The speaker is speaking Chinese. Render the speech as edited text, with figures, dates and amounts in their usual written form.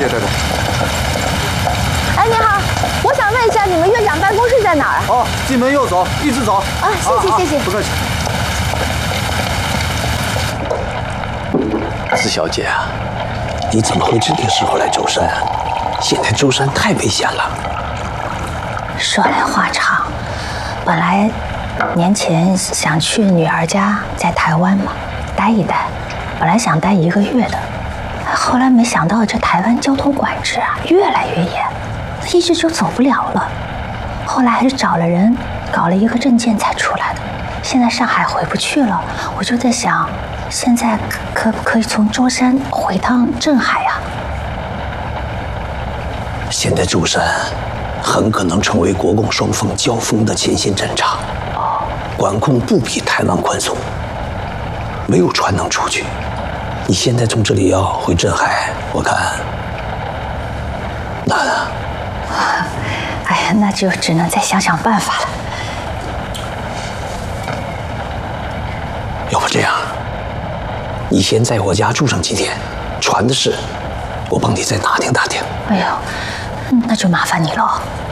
谢太太。 哎，你好，我想问一下，你们院长办公室在哪儿啊？ 哦，进门右走，一直走。 啊，谢谢。 不客气。 四小姐啊，你怎么会这个时候来舟山啊？现在舟山太危险了。 说来话长，本来年前想去女儿家，在台湾嘛待一待，本来想待1个月的，后来没想到这台湾交通管制啊越来越严，一直就走不了了。后来还是找了人搞了一个证件才出来的。现在上海回不去了，我就在想，现在可不可以从舟山回趟镇海啊？ 现在舟山很可能成为国共双方交锋的前线战场，管控不比台湾宽松，没有船能出去。你现在从这里要回镇海，我看难啊。 哎呀，那就只能再想想办法了。 要不这样，你先在我家住上几天，船的事我帮你再打听打听。 哎呦，那就麻烦你了。